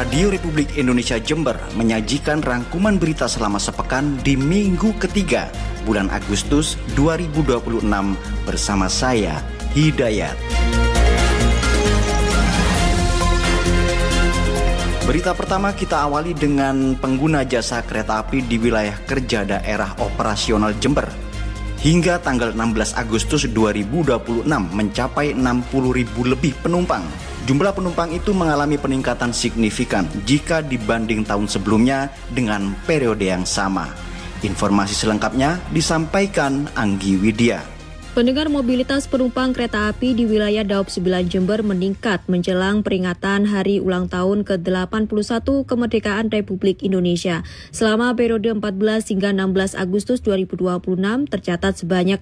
Radio Republik Indonesia Jember menyajikan rangkuman berita selama sepekan di minggu ketiga bulan Agustus 2026 bersama saya, Hidayat. Berita pertama kita awali dengan pengguna jasa kereta api di wilayah kerja daerah operasional Jember. Hingga tanggal 16 Agustus 2026 mencapai 60.000 lebih penumpang. Jumlah penumpang itu mengalami peningkatan signifikan jika dibanding tahun sebelumnya dengan periode yang sama. Informasi selengkapnya disampaikan Anggi Widya. Pendengar, mobilitas penumpang kereta api di wilayah Daob 9 Jember meningkat menjelang peringatan Hari Ulang Tahun ke-81 Kemerdekaan Republik Indonesia. Selama periode 14 hingga 16 Agustus 2026 tercatat sebanyak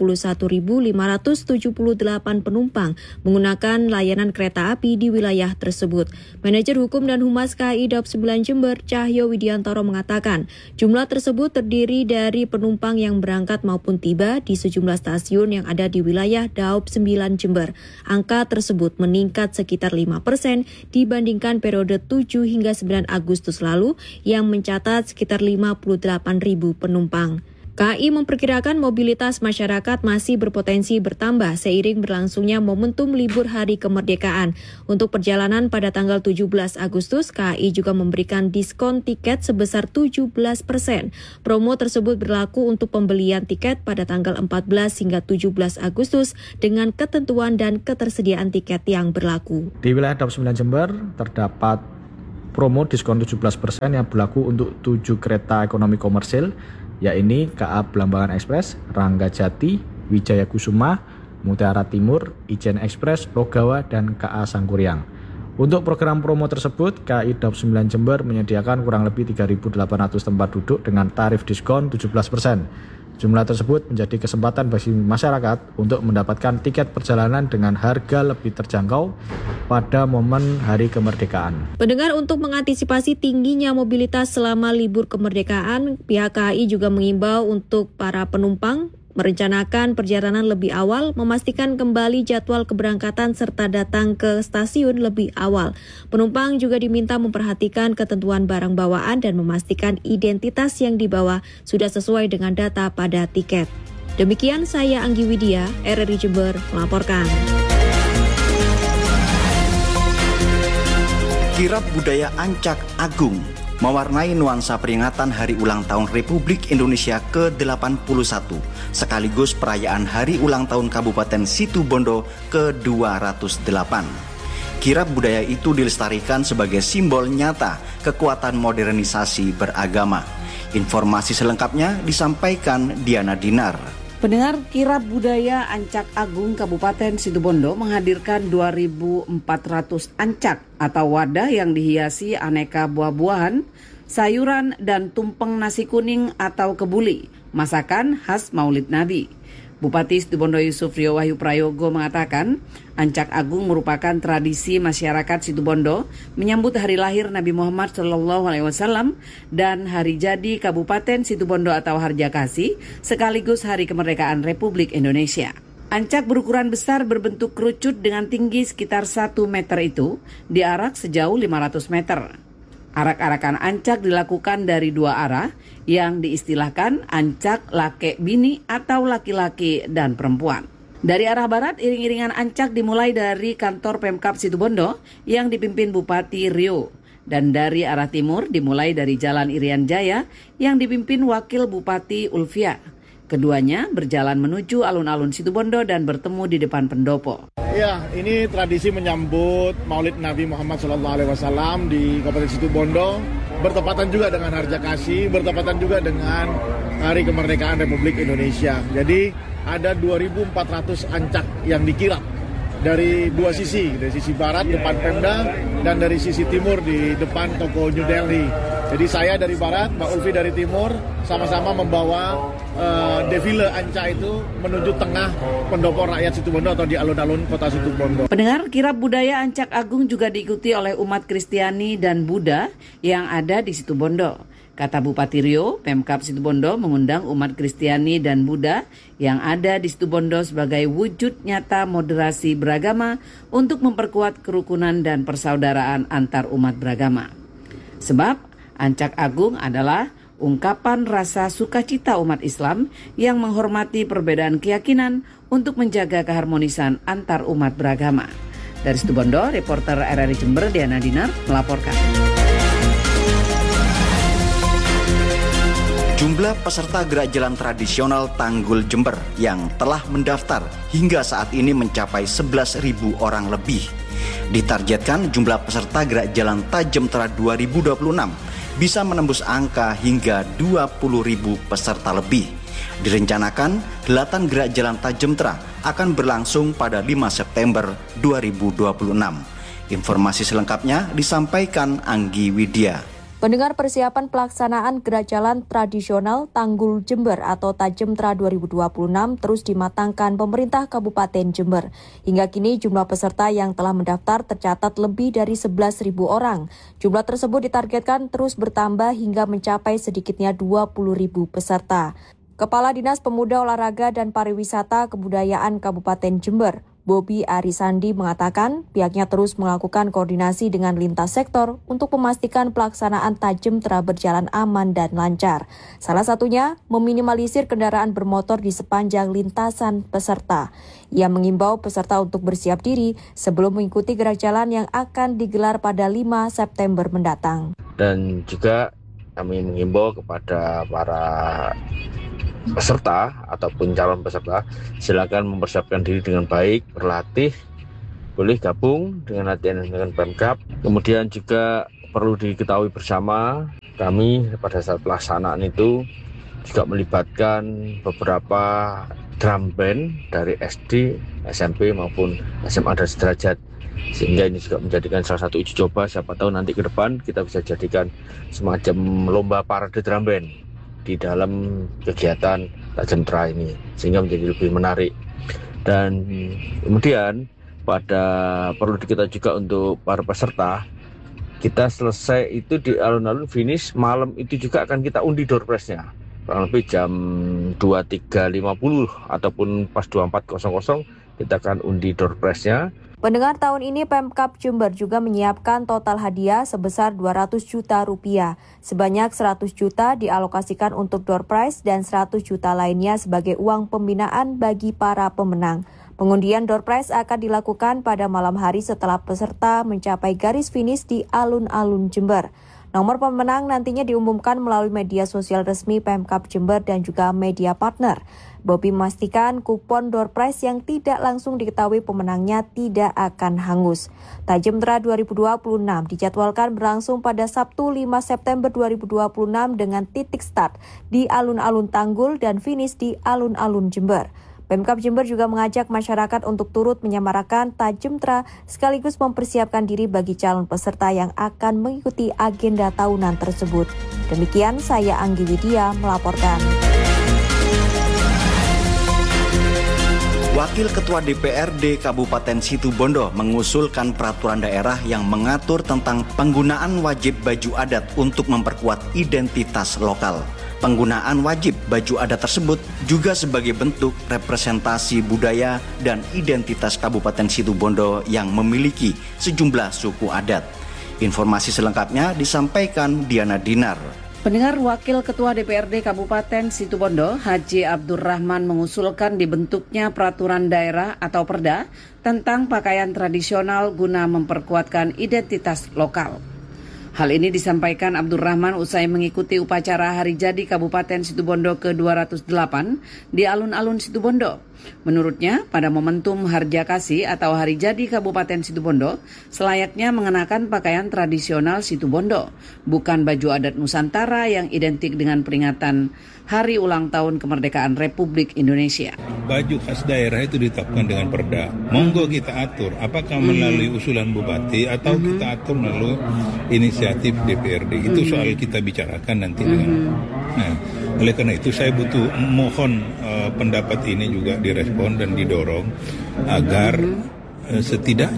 61.578 penumpang menggunakan layanan kereta api di wilayah tersebut. Manajer Hukum dan Humas KAI Daob 9 Jember, Cahyo Widiantoro mengatakan, jumlah tersebut terdiri dari penumpang yang berangkat maupun tiba di sejumlah stasiun yang ada di wilayah Daob 9 Jember. Angka tersebut meningkat sekitar 5% dibandingkan periode 7 hingga 9 Agustus lalu yang mencatat sekitar 58.000 penumpang. KAI memperkirakan mobilitas masyarakat masih berpotensi bertambah seiring berlangsungnya momentum libur Hari Kemerdekaan. Untuk perjalanan pada tanggal 17 Agustus, KAI juga memberikan diskon tiket sebesar 17%. Promo tersebut berlaku untuk pembelian tiket pada tanggal 14 hingga 17 Agustus dengan ketentuan dan ketersediaan tiket yang berlaku. Di wilayah Daob 9 Jember terdapat promo diskon 17% yang berlaku untuk 7 kereta ekonomi komersil, yaitu KA Belambangan Express, Rangga Jati, Wijaya Kusuma, Mutiara Timur, Ijen Express, Logawa, dan KA Sangkuriang. Untuk program promo tersebut, KAI Daob 9 Jember menyediakan kurang lebih 3.800 tempat duduk dengan tarif diskon 17%. Jumlah tersebut menjadi kesempatan bagi masyarakat untuk mendapatkan tiket perjalanan dengan harga lebih terjangkau pada momen Hari Kemerdekaan. Pendengar, untuk mengantisipasi tingginya mobilitas selama libur kemerdekaan, pihak KAI juga mengimbau untuk para penumpang merencanakan perjalanan lebih awal, memastikan kembali jadwal keberangkatan serta datang ke stasiun lebih awal. Penumpang juga diminta memperhatikan ketentuan barang bawaan dan memastikan identitas yang dibawa sudah sesuai dengan data pada tiket. Demikian saya Anggi Widya, RRI Jember melaporkan. Kirab budaya Ancak Agung mewarnai nuansa peringatan Hari Ulang Tahun Republik Indonesia ke-81 sekaligus perayaan Hari Ulang Tahun Kabupaten Situbondo ke-208. Kirab budaya itu dilestarikan sebagai simbol nyata kekuatan modernisasi beragama. Informasi selengkapnya disampaikan Diana Dinar. Pendengar, kirab budaya Ancak Agung Kabupaten Situbondo menghadirkan 2.400 ancak atau wadah yang dihiasi aneka buah-buahan, sayuran, dan tumpeng nasi kuning atau kebuli, masakan khas Maulid Nabi. Bupati Situbondo Yusuf Rio Wahyu Prayogo mengatakan, Ancak Agung merupakan tradisi masyarakat Situbondo menyambut hari lahir Nabi Muhammad SAW dan hari jadi Kabupaten Situbondo atau Harjakasi sekaligus Hari Kemerdekaan Republik Indonesia. Ancak berukuran besar berbentuk kerucut dengan tinggi sekitar 1 meter itu diarak sejauh 500 meter. Arak-arakan ancak dilakukan dari 2 arah yang diistilahkan ancak lake bini atau laki-laki dan perempuan. Dari arah barat, iring-iringan ancak dimulai dari kantor Pemkab Situbondo yang dipimpin Bupati Rio. Dan dari arah timur dimulai dari Jalan Irian Jaya yang dipimpin Wakil Bupati Ulfia. Keduanya berjalan menuju alun-alun Situbondo dan bertemu di depan pendopo. Ya, ini tradisi menyambut Maulid Nabi Muhammad SAW di Kabupaten Situbondo, bertepatan juga dengan Harjakasi, bertepatan juga dengan Hari Kemerdekaan Republik Indonesia. Jadi ada 2.400 ancak yang dikirap dari 2 sisi, dari sisi barat depan Pemda dan dari sisi timur di depan toko New Delhi. Jadi saya dari barat, Mbak Ulfi dari timur, sama-sama membawa defile anca itu menuju tengah pendopo rakyat Situbondo atau di alun-alun kota Situbondo. Pendengar, kirab budaya Ancak Agung juga diikuti oleh umat Kristiani dan Buddha yang ada di Situbondo. Kata Bupati Rio, Pemkab Situbondo mengundang umat Kristiani dan Buddha yang ada di Situbondo sebagai wujud nyata moderasi beragama untuk memperkuat kerukunan dan persaudaraan antar umat beragama. Sebab Ancak Agung adalah ungkapan rasa sukacita umat Islam yang menghormati perbedaan keyakinan untuk menjaga keharmonisan antar umat beragama. Dari Situbondo, reporter RRI Jember Diana Dinar melaporkan. Jumlah peserta gerak jalan tradisional Tanggul Jember yang telah mendaftar hingga saat ini mencapai 11.000 orang lebih. Ditargetkan jumlah peserta gerak jalan Tajemtra 2026 bisa menembus angka hingga 20.000 peserta lebih. Direncanakan, gelatan gerak jalan Tajemtra akan berlangsung pada 5 September 2026. Informasi selengkapnya disampaikan Anggi Widya. Pendengar, persiapan pelaksanaan gerak jalan tradisional Tanggul Jember atau Tajemtra 2026 terus dimatangkan pemerintah Kabupaten Jember. Hingga kini jumlah peserta yang telah mendaftar tercatat lebih dari 11.000 orang. Jumlah tersebut ditargetkan terus bertambah hingga mencapai sedikitnya 20.000 peserta. Kepala Dinas Pemuda Olahraga dan Pariwisata Kebudayaan Kabupaten Jember, Bobi Arisandi mengatakan pihaknya terus melakukan koordinasi dengan lintas sektor untuk memastikan pelaksanaan Tajemtra berjalan aman dan lancar. Salah satunya meminimalisir kendaraan bermotor di sepanjang lintasan peserta. Ia mengimbau peserta untuk bersiap diri sebelum mengikuti gerak jalan yang akan digelar pada 5 September mendatang. Dan juga kami mengimbau kepada para peserta ataupun calon peserta, silakan mempersiapkan diri dengan baik, berlatih, boleh gabung dengan latihan dengan Pemkab. Kemudian juga perlu diketahui bersama, kami pada saat pelaksanaan itu juga melibatkan beberapa drum band dari SD, SMP maupun SMA dan sederajat. Sehingga ini juga menjadikan salah satu uji coba, siapa tahu nanti ke depan kita bisa jadikan semacam lomba parade drum band di dalam kegiatan Tajemtra ini, sehingga menjadi lebih menarik. Dan kemudian perlu diketahui juga untuk para peserta, kita selesai itu di alun-alun finish malam itu juga akan kita undi door prize-nya kurang lebih jam 23.50 ataupun pas 24.00 kita akan undi door prize-nya. Pendengar, tahun ini Pemkab Jember juga menyiapkan total hadiah sebesar 200 juta rupiah. Sebanyak 100 juta dialokasikan untuk door prize dan 100 juta lainnya sebagai uang pembinaan bagi para pemenang. Pengundian door prize akan dilakukan pada malam hari setelah peserta mencapai garis finish di alun-alun Jember. Nomor pemenang nantinya diumumkan melalui media sosial resmi Pemkab Jember dan juga media partner. Bobi memastikan kupon door prize yang tidak langsung diketahui pemenangnya tidak akan hangus. Tajemtra 2026 dijadwalkan berlangsung pada Sabtu 5 September 2026 dengan titik start di alun-alun Tanggul dan finish di alun-alun Jember. Pemkab Jember juga mengajak masyarakat untuk turut menyemarakan Tajemtra sekaligus mempersiapkan diri bagi calon peserta yang akan mengikuti agenda tahunan tersebut. Demikian saya Anggi Widya melaporkan. Wakil Ketua DPRD Kabupaten Situbondo mengusulkan peraturan daerah yang mengatur tentang penggunaan wajib baju adat untuk memperkuat identitas lokal. Penggunaan wajib baju adat tersebut juga sebagai bentuk representasi budaya dan identitas Kabupaten Situbondo yang memiliki sejumlah suku adat. Informasi selengkapnya disampaikan Diana Dinar. Pendengar, Wakil Ketua DPRD Kabupaten Situbondo, Haji Abdurrahman mengusulkan dibentuknya peraturan daerah atau Perda tentang pakaian tradisional guna memperkuatkan identitas lokal. Hal ini disampaikan Abdurrahman usai mengikuti upacara Hari Jadi Kabupaten Situbondo ke-208 di alun-alun Situbondo. Menurutnya, pada momentum Harjakasi atau Hari Jadi Kabupaten Situbondo, selayaknya mengenakan pakaian tradisional Situbondo, bukan baju adat Nusantara yang identik dengan peringatan Hari Ulang Tahun Kemerdekaan Republik Indonesia. Baju khas daerah itu ditetapkan dengan perda. Monggo kita atur, apakah melalui usulan bupati atau kita atur melalui inisiatif DPRD. Itu soal kita bicarakan nanti dengan. Nah, oleh karena itu saya mohon pendapat ini juga direspon dan didorong agar setidaknya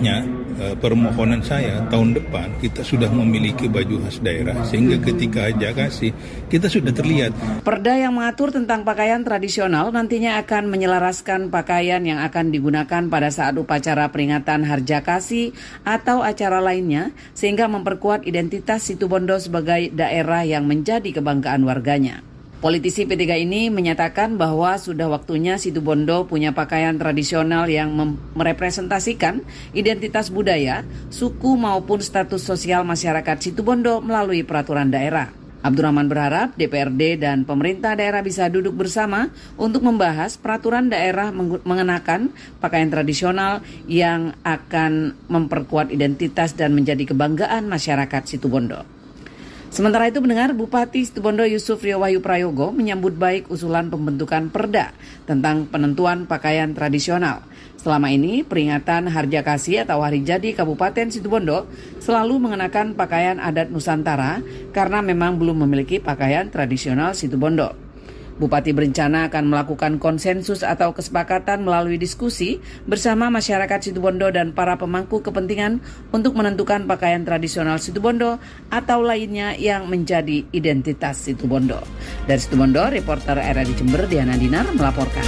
permohonan saya tahun depan kita sudah memiliki baju khas daerah, sehingga ketika Harja Kasih kita sudah terlihat. Perda yang mengatur tentang pakaian tradisional nantinya akan menyelaraskan pakaian yang akan digunakan pada saat upacara peringatan Harja Kasih atau acara lainnya, sehingga memperkuat identitas Situbondo sebagai daerah yang menjadi kebanggaan warganya. Politisi P3 ini menyatakan bahwa sudah waktunya Situbondo punya pakaian tradisional yang merepresentasikan identitas budaya, suku maupun status sosial masyarakat Situbondo melalui peraturan daerah. Abdurrahman berharap DPRD dan pemerintah daerah bisa duduk bersama untuk membahas peraturan daerah mengenakan pakaian tradisional yang akan memperkuat identitas dan menjadi kebanggaan masyarakat Situbondo. Sementara itu, mendengar Bupati Situbondo Yusuf Rio Wahyu Prayogo menyambut baik usulan pembentukan perda tentang penentuan pakaian tradisional. Selama ini, peringatan Harja Kasih atau Hari Jadi Kabupaten Situbondo selalu mengenakan pakaian adat Nusantara karena memang belum memiliki pakaian tradisional Situbondo. Bupati berencana akan melakukan konsensus atau kesepakatan melalui diskusi bersama masyarakat Situbondo dan para pemangku kepentingan untuk menentukan pakaian tradisional Situbondo atau lainnya yang menjadi identitas Situbondo. Dari Situbondo, reporter RRI Jember Diana Dinar melaporkan.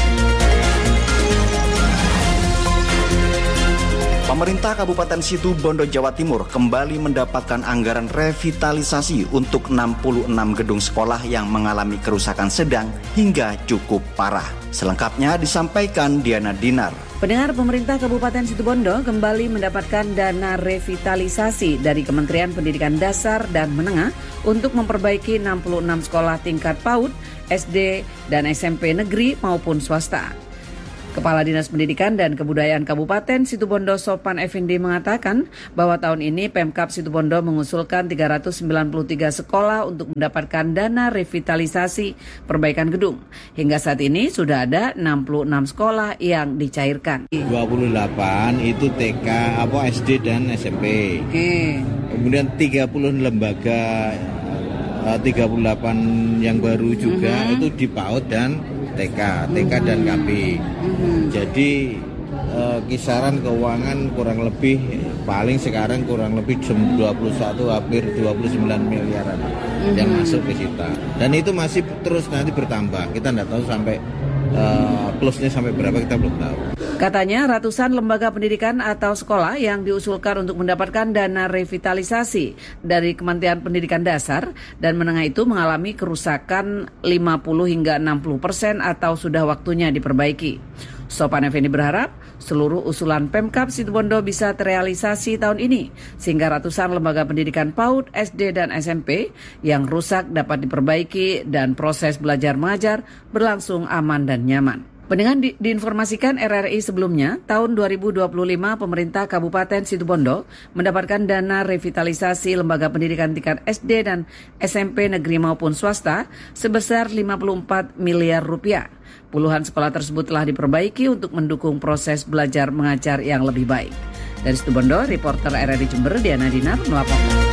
Pemerintah Kabupaten Situbondo, Jawa Timur kembali mendapatkan anggaran revitalisasi untuk 66 gedung sekolah yang mengalami kerusakan sedang hingga cukup parah. Selengkapnya disampaikan Diana Dinar. Pendengar, pemerintah Kabupaten Situbondo kembali mendapatkan dana revitalisasi dari Kementerian Pendidikan Dasar dan Menengah untuk memperbaiki 66 sekolah tingkat PAUD, SD, dan SMP negeri maupun swasta. Kepala Dinas Pendidikan dan Kebudayaan Kabupaten Situbondo Sopan Effendi mengatakan bahwa tahun ini Pemkab Situbondo mengusulkan 393 sekolah untuk mendapatkan dana revitalisasi perbaikan gedung. Hingga saat ini sudah ada 66 sekolah yang dicairkan. 28 itu TK, SD dan SMP. Kemudian 30 lembaga, 38 yang baru juga itu di PAUD dan TK dan KB. Jadi kisaran keuangan kurang lebih paling sekarang kurang lebih 21 hampir 29 miliaran yang masuk ke kita. Dan itu masih terus nanti bertambah. Kita tidak tahu sampai plusnya sampai berapa, kita belum tahu. Katanya ratusan lembaga pendidikan atau sekolah yang diusulkan untuk mendapatkan dana revitalisasi dari Kementerian Pendidikan Dasar dan Menengah itu mengalami kerusakan 50 hingga 60% atau sudah waktunya diperbaiki. Sopan Effendi berharap seluruh usulan Pemkab Situbondo bisa terrealisasi tahun ini sehingga ratusan lembaga pendidikan PAUD, SD, dan SMP yang rusak dapat diperbaiki dan proses belajar mengajar berlangsung aman dan nyaman. Pendengar diinformasikan RRI sebelumnya, tahun 2025 pemerintah Kabupaten Situbondo mendapatkan dana revitalisasi lembaga pendidikan tingkat SD dan SMP negeri maupun swasta sebesar 54 miliar rupiah. Puluhan sekolah tersebut telah diperbaiki untuk mendukung proses belajar mengajar yang lebih baik. Dari Situbondo, reporter RRI Jember Diana Dinar melaporkan.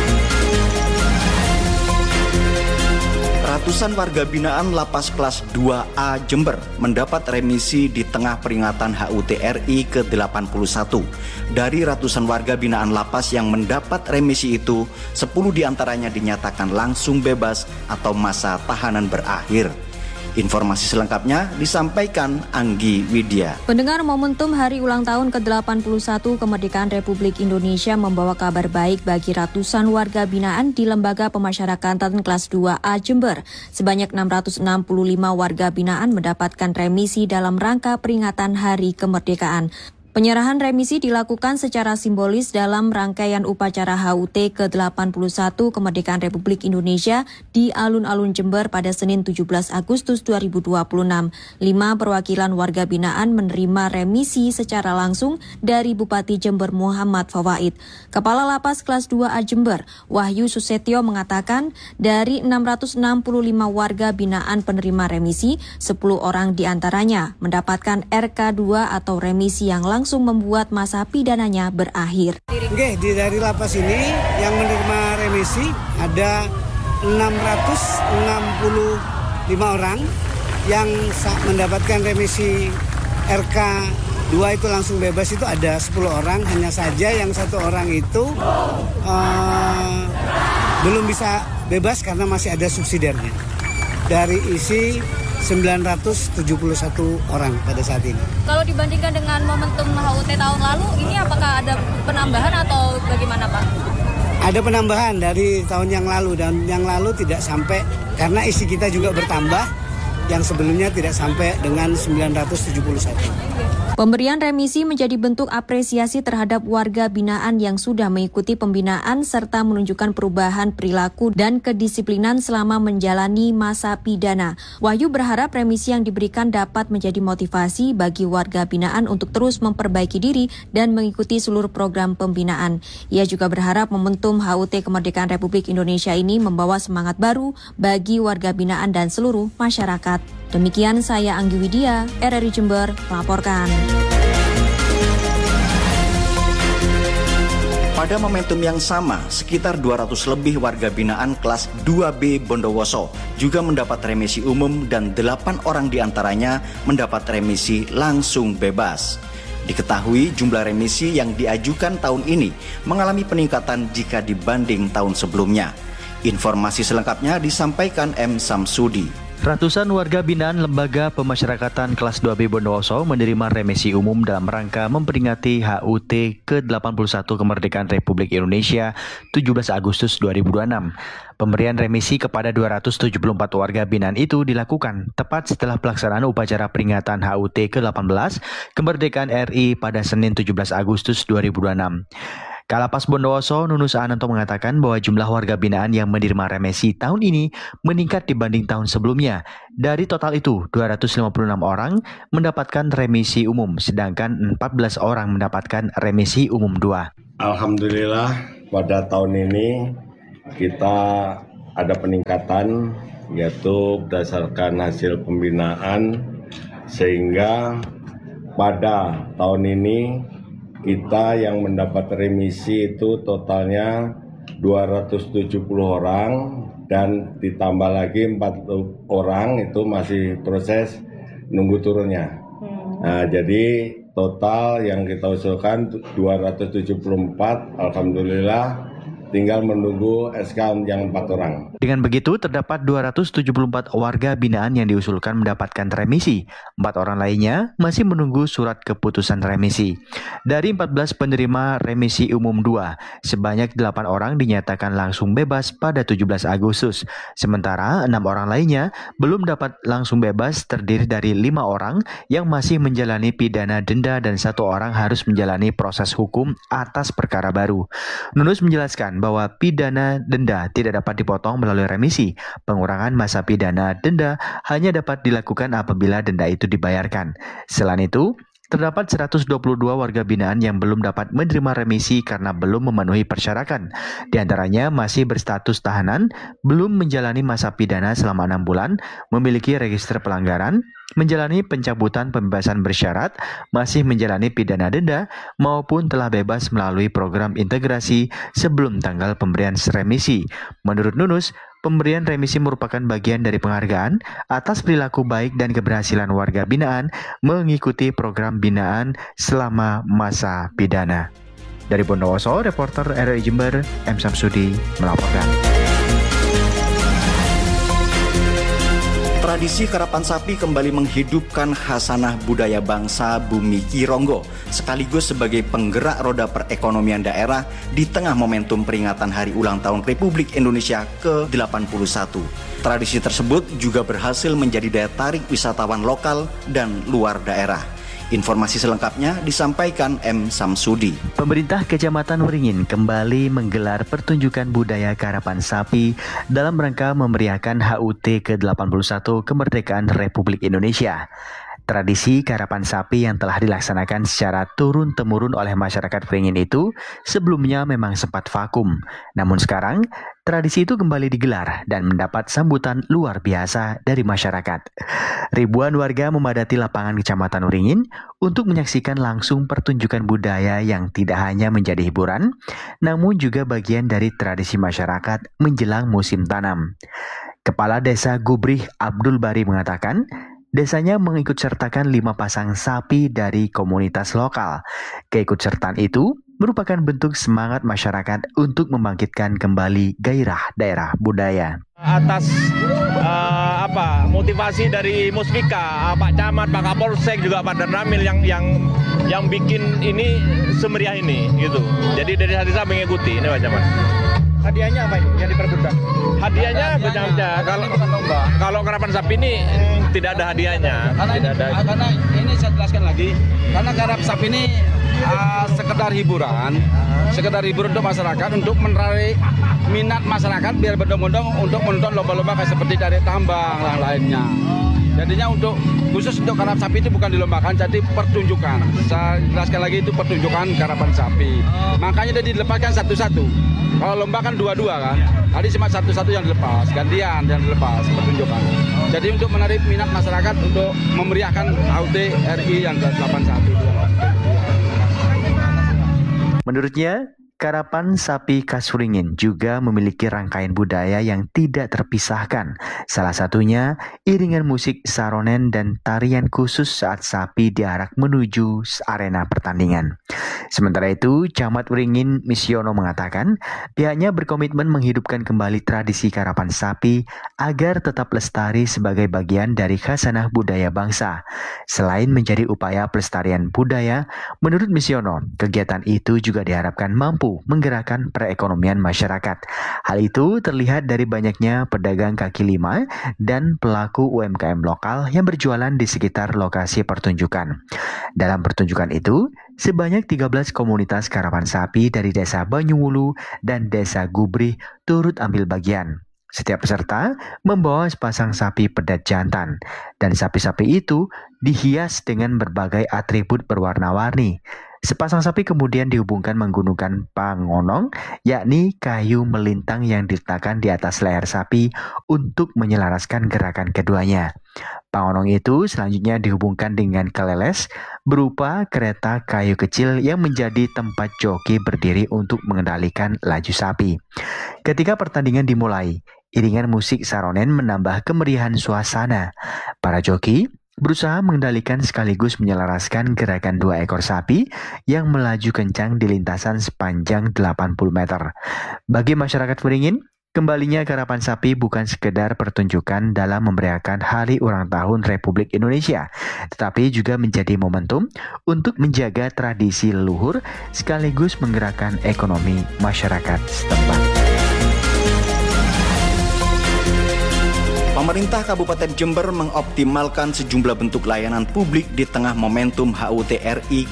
Ratusan warga binaan Lapas Kelas 2A Jember mendapat remisi di tengah peringatan HUT RI ke-81. Dari ratusan warga binaan lapas yang mendapat remisi itu, 10 diantaranya dinyatakan langsung bebas atau masa tahanan berakhir. Informasi selengkapnya disampaikan Anggi Widya. Pendengar, momentum hari ulang tahun ke-81 kemerdekaan Republik Indonesia membawa kabar baik bagi ratusan warga binaan di Lembaga Pemasyarakatan Kelas 2A Jember. Sebanyak 665 warga binaan mendapatkan remisi dalam rangka peringatan Hari Kemerdekaan. Penyerahan remisi dilakukan secara simbolis dalam rangkaian upacara HUT ke-81 Kemerdekaan Republik Indonesia di Alun-Alun Jember pada Senin 17 Agustus 2026. 5 perwakilan warga binaan menerima remisi secara langsung dari Bupati Jember Muhammad Fawaid. Kepala Lapas Kelas 2A Jember, Wahyu Susetyo mengatakan dari 665 warga binaan penerima remisi, 10 orang diantaranya mendapatkan RK2 atau remisi yang langsung membuat masa pidananya berakhir. Oke, dari lapas ini yang menerima remisi ada 665 orang yang mendapatkan remisi RK 2 itu langsung bebas itu ada 10 orang, hanya saja yang 1 orang itu belum bisa bebas karena masih ada subsidiarnya. Dari isi 971 orang pada saat ini. Kalau dibandingkan dengan momentum HUT tahun lalu, ini apakah ada penambahan atau bagaimana Pak? Ada penambahan dari tahun yang lalu, dan yang lalu tidak sampai karena isi kita juga bertambah. Yang sebelumnya tidak sampai dengan 971. Pemberian remisi menjadi bentuk apresiasi terhadap warga binaan yang sudah mengikuti pembinaan serta menunjukkan perubahan perilaku dan kedisiplinan selama menjalani masa pidana. Wahyu berharap remisi yang diberikan dapat menjadi motivasi bagi warga binaan untuk terus memperbaiki diri dan mengikuti seluruh program pembinaan. Ia juga berharap momentum HUT Kemerdekaan Republik Indonesia ini membawa semangat baru bagi warga binaan dan seluruh masyarakat. Demikian saya Anggi Widya, RRI Jember, melaporkan. Pada momentum yang sama, sekitar 200 lebih warga binaan kelas 2B Bondowoso juga mendapat remisi umum dan 8 orang diantaranya mendapat remisi langsung bebas. Diketahui jumlah remisi yang diajukan tahun ini mengalami peningkatan jika dibanding tahun sebelumnya. Informasi selengkapnya disampaikan M. Samsudi. Ratusan warga binaan Lembaga Pemasyarakatan kelas 2B Bondowoso menerima remisi umum dalam rangka memperingati HUT ke-81 Kemerdekaan Republik Indonesia 17 Agustus 2026. Pemberian remisi kepada 274 warga binaan itu dilakukan tepat setelah pelaksanaan upacara peringatan HUT ke-18 Kemerdekaan RI pada Senin 17 Agustus 2026. Kalapas Bondowoso Nunus Ananto mengatakan bahwa jumlah warga binaan yang menerima remisi tahun ini meningkat dibanding tahun sebelumnya. Dari total itu, 256 orang mendapatkan remisi umum, sedangkan 14 orang mendapatkan remisi umum 2. Alhamdulillah pada tahun ini kita ada peningkatan, yaitu berdasarkan hasil pembinaan, sehingga pada tahun ini kita yang mendapat remisi itu totalnya 270 orang dan ditambah lagi 40 orang itu masih proses nunggu turunnya. Nah, jadi total yang kita usulkan 274, alhamdulillah tinggal menunggu SK yang 4 orang. Dengan begitu, terdapat 274 warga binaan yang diusulkan mendapatkan remisi. 4 orang lainnya masih menunggu surat keputusan remisi. Dari 14 penerima remisi umum 2, sebanyak 8 orang dinyatakan langsung bebas pada 17 Agustus. Sementara 6 orang lainnya belum dapat langsung bebas, terdiri dari 5 orang yang masih menjalani pidana denda dan 1 orang harus menjalani proses hukum atas perkara baru. Nunus menjelaskan bahwa pidana denda tidak dapat dipotong melalui remisi. Pengurangan masa pidana denda hanya dapat dilakukan apabila denda itu dibayarkan. Selain itu, terdapat 122 warga binaan yang belum dapat menerima remisi karena belum memenuhi persyaratan. Di antaranya masih berstatus tahanan, belum menjalani masa pidana selama 6 bulan, memiliki register pelanggaran, menjalani pencabutan pembebasan bersyarat, masih menjalani pidana denda, maupun telah bebas melalui program integrasi sebelum tanggal pemberian remisi. Menurut Nunus, pemberian remisi merupakan bagian dari penghargaan atas perilaku baik dan keberhasilan warga binaan mengikuti program binaan selama masa pidana. Dari Bondowoso, reporter RRI Jember, M. Samsudi melaporkan. Tradisi karapan sapi kembali menghidupkan khasanah budaya bangsa Bumi Kironggo, sekaligus sebagai penggerak roda perekonomian daerah di tengah momentum peringatan Hari Ulang Tahun Republik Indonesia ke-81. Tradisi tersebut juga berhasil menjadi daya tarik wisatawan lokal dan luar daerah. Informasi selengkapnya disampaikan M. Samsudi. Pemerintah Kecamatan Waringin kembali menggelar pertunjukan budaya karapan sapi dalam rangka memeriahkan HUT ke-81 Kemerdekaan Republik Indonesia. Tradisi karapan sapi yang telah dilaksanakan secara turun-temurun oleh masyarakat Waringin itu sebelumnya memang sempat vakum. Namun sekarang, tradisi itu kembali digelar dan mendapat sambutan luar biasa dari masyarakat. Ribuan warga memadati lapangan Kecamatan Waringin untuk menyaksikan langsung pertunjukan budaya yang tidak hanya menjadi hiburan, namun juga bagian dari tradisi masyarakat menjelang musim tanam. Kepala Desa Gubrih Abdul Bari mengatakan, desanya mengikutsertakan 5 pasang sapi dari komunitas lokal. Keikutsertaan itu merupakan bentuk semangat masyarakat untuk membangkitkan kembali gairah daerah budaya. Atas motivasi dari Muspika, Pak Camat, Pak Kapolsek, juga Pak Danramil yang bikin ini semeriah ini gitu. Jadi dari hati saya mengikuti ini Pak Camat. Hadiahnya apa ini yang diperebutkan? Hadiahnya macam-macam. Kalau karapan sapi ini tidak ada hadiahnya. Karena ini saya jelaskan lagi. Karena karapan sapi ini sekedar hiburan untuk masyarakat, untuk menarik minat masyarakat biar berbondong-bondong untuk menonton lomba-lomba kayak seperti dari tambang dan lainnya. Jadinya khusus untuk karapan sapi itu bukan dilombakan, jadi pertunjukan. Saya jelaskan lagi, itu pertunjukan karapan sapi. Makanya dia dilepaskan satu-satu. Kalau lomba kan dua-dua kan, tadi cuma satu-satu yang dilepas, gantian yang dilepas, pertunjukan. Jadi untuk menarik minat masyarakat untuk memeriahkan HUT RI yang ke-81. Menurutnya, karapan sapi Kasuringin juga memiliki rangkaian budaya yang tidak terpisahkan. Salah satunya iringan musik saronen dan tarian khusus saat sapi diarak menuju arena pertandingan. Sementara itu, Camat Wringin Misiono mengatakan pihaknya berkomitmen menghidupkan kembali tradisi karapan sapi agar tetap lestari sebagai bagian dari khasanah budaya bangsa. Selain menjadi upaya pelestarian budaya, menurut Misiono, kegiatan itu juga diharapkan mampu menggerakkan perekonomian masyarakat. Hal itu terlihat dari banyaknya pedagang kaki lima dan pelaku UMKM lokal yang berjualan di sekitar lokasi pertunjukan. Dalam pertunjukan itu, sebanyak 13 komunitas karapan sapi dari Desa Banyuwulu dan Desa Gubri turut ambil bagian. Setiap peserta membawa sepasang sapi pedat jantan, dan sapi-sapi itu dihias dengan berbagai atribut berwarna-warni. Sepasang sapi kemudian dihubungkan menggunakan pangonong, yakni kayu melintang yang diletakkan di atas leher sapi untuk menyelaraskan gerakan keduanya. Pangonong itu selanjutnya dihubungkan dengan keleles berupa kereta kayu kecil yang menjadi tempat joki berdiri untuk mengendalikan laju sapi. Ketika pertandingan dimulai, iringan musik saronen menambah kemeriahan suasana. Para joki berusaha mengendalikan sekaligus menyelaraskan gerakan 2 ekor sapi yang melaju kencang di lintasan sepanjang 80 meter. Bagi masyarakat Wringin, kembalinya karapan sapi bukan sekedar pertunjukan dalam memeriahkan Hari Ulang Tahun Republik Indonesia, tetapi juga menjadi momentum untuk menjaga tradisi leluhur sekaligus menggerakkan ekonomi masyarakat setempat. Pemerintah Kabupaten Jember mengoptimalkan sejumlah bentuk layanan publik di tengah momentum HUT RI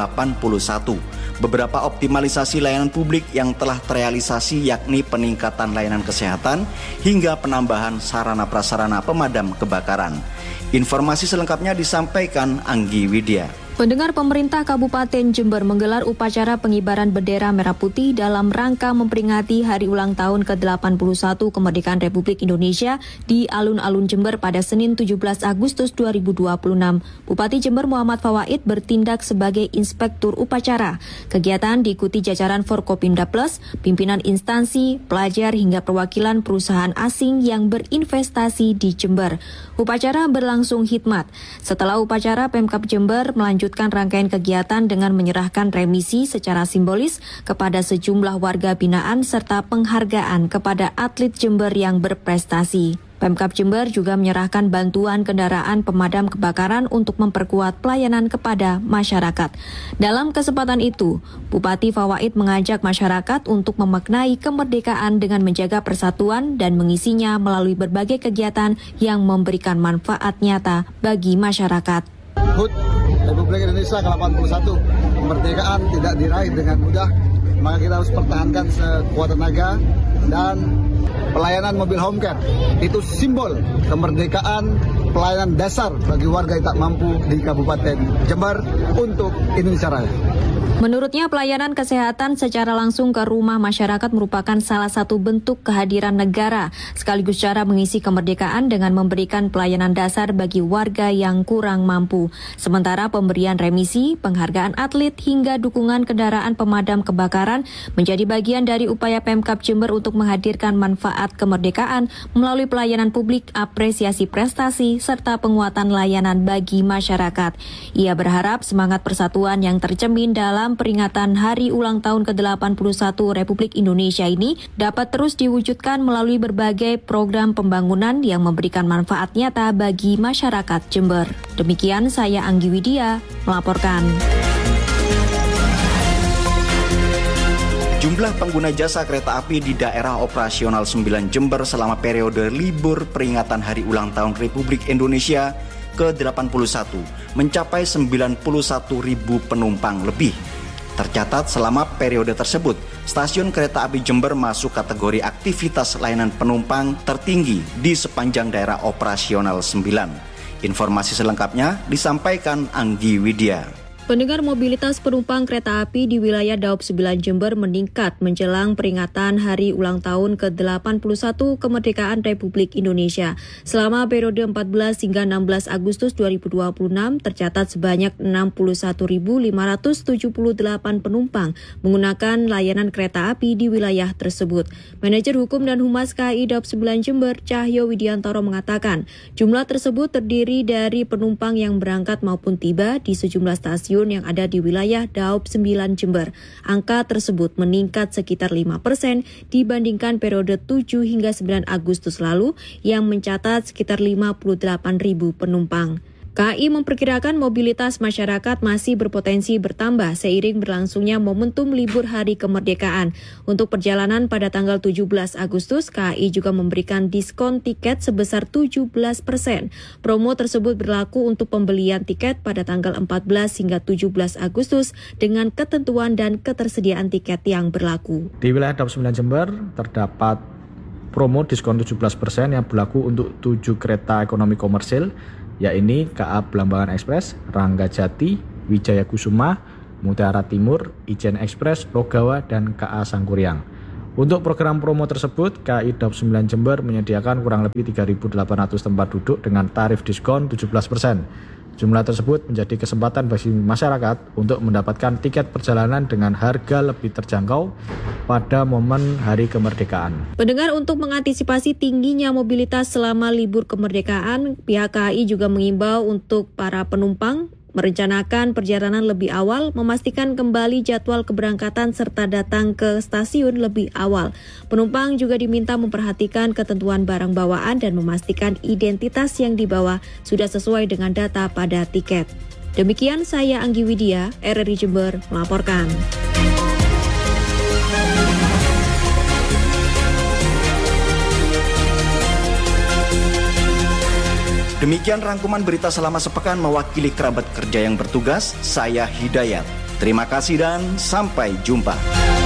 ke-81. Beberapa optimalisasi layanan publik yang telah terrealisasi yakni peningkatan layanan kesehatan hingga penambahan sarana prasarana pemadam kebakaran. Informasi selengkapnya disampaikan Anggi Widya. Pendengar, pemerintah Kabupaten Jember menggelar upacara pengibaran bendera merah putih dalam rangka memperingati Hari Ulang Tahun ke-81 Kemerdekaan Republik Indonesia di Alun-Alun Jember pada Senin 17 Agustus 2026. Bupati Jember Muhammad Fawaid bertindak sebagai inspektur upacara. Kegiatan diikuti jajaran Forkopimda Plus, pimpinan instansi, pelajar hingga perwakilan perusahaan asing yang berinvestasi di Jember. Upacara berlangsung hikmat. Setelah upacara, Pemkab Jember melanjutkan rangkaian kegiatan dengan menyerahkan remisi secara simbolis kepada sejumlah warga binaan serta penghargaan kepada atlet Jember yang berprestasi. Pemkab Jember juga menyerahkan bantuan kendaraan pemadam kebakaran untuk memperkuat pelayanan kepada masyarakat. Dalam kesempatan itu, Bupati Fawaid mengajak masyarakat untuk memaknai kemerdekaan dengan menjaga persatuan dan mengisinya melalui berbagai kegiatan yang memberikan manfaat nyata bagi masyarakat. HUT Republik Indonesia ke-81, kemerdekaan tidak diraih dengan mudah, maka kita harus pertahankan sekuat tenaga. Dan pelayanan mobil home care itu simbol kemerdekaan, pelayanan dasar bagi warga yang tak mampu di Kabupaten Jember untuk Indonesia Raya. Menurutnya, pelayanan kesehatan secara langsung ke rumah masyarakat merupakan salah satu bentuk kehadiran negara, sekaligus cara mengisi kemerdekaan dengan memberikan pelayanan dasar bagi warga yang kurang mampu. Sementara pemberian remisi, penghargaan atlet, hingga dukungan kendaraan pemadam kebakaran menjadi bagian dari upaya Pemkab Jember untuk menghadirkan manfaat saat kemerdekaan melalui pelayanan publik, apresiasi prestasi, serta penguatan layanan bagi masyarakat. Ia berharap semangat persatuan yang tercermin dalam peringatan Hari Ulang Tahun ke-81 Republik Indonesia ini dapat terus diwujudkan melalui berbagai program pembangunan yang memberikan manfaat nyata bagi masyarakat Jember. Demikian saya Anggi Widya melaporkan. Jumlah pengguna jasa kereta api di daerah operasional 9 Jember selama periode libur peringatan Hari Ulang Tahun Republik Indonesia ke-81 mencapai 91.000 penumpang lebih. Tercatat selama periode tersebut, stasiun kereta api Jember masuk kategori aktivitas layanan penumpang tertinggi di sepanjang daerah operasional 9. Informasi selengkapnya disampaikan Anggi Widya. Pendengar, mobilitas penumpang kereta api di wilayah Daop 9 Jember meningkat menjelang peringatan Hari Ulang Tahun ke-81 Kemerdekaan Republik Indonesia. Selama periode 14 hingga 16 Agustus 2026 tercatat sebanyak 61.578 penumpang menggunakan layanan kereta api di wilayah tersebut. Manajer Hukum dan Humas KAI Daop 9 Jember, Cahyo Widiantoro mengatakan, jumlah tersebut terdiri dari penumpang yang berangkat maupun tiba di sejumlah stasiun yang ada di wilayah Daop 9 Jember. Angka tersebut meningkat sekitar 5% dibandingkan periode 7 hingga 9 Agustus lalu yang mencatat sekitar 58.000 penumpang. KAI memperkirakan mobilitas masyarakat masih berpotensi bertambah seiring berlangsungnya momentum libur Hari Kemerdekaan. Untuk perjalanan pada tanggal 17 Agustus, KAI juga memberikan diskon tiket sebesar 17%. Promo tersebut berlaku untuk pembelian tiket pada tanggal 14 hingga 17 Agustus dengan ketentuan dan ketersediaan tiket yang berlaku. Di wilayah Daop 9 Jember terdapat promo diskon 17% yang berlaku untuk 7 kereta ekonomi komersil, yakni KA Belambangan Express, Ranggajati, Wijaya Kusuma, Mutiara Timur, Ijen Express, Logawa, dan KA Sangkuriang. Untuk program promo tersebut, KAI Daop 9 Jember menyediakan kurang lebih 3.800 tempat duduk dengan tarif diskon 17%. Jumlah tersebut menjadi kesempatan bagi masyarakat untuk mendapatkan tiket perjalanan dengan harga lebih terjangkau pada momen Hari Kemerdekaan. Pendengar, untuk mengantisipasi tingginya mobilitas selama libur kemerdekaan, pihak KAI juga mengimbau untuk para penumpang merencanakan perjalanan lebih awal, memastikan kembali jadwal keberangkatan serta datang ke stasiun lebih awal. Penumpang juga diminta memperhatikan ketentuan barang bawaan dan memastikan identitas yang dibawa sudah sesuai dengan data pada tiket. Demikian saya Anggi Widya, RRI Jember melaporkan. Demikian rangkuman berita selama sepekan mewakili kerabat kerja yang bertugas, saya Hidayat. Terima kasih dan sampai jumpa.